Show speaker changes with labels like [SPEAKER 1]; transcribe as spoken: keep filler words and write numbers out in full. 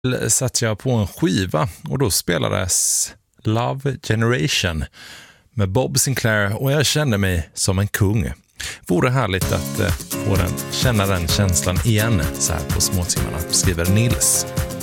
[SPEAKER 1] satt jag på en skiva och då spelades Love Generation med Bob Sinclair och jag kände mig som en kung. Vore härligt att eh, få den, känna den känslan igen så här på småtimmarna, skriver Nils.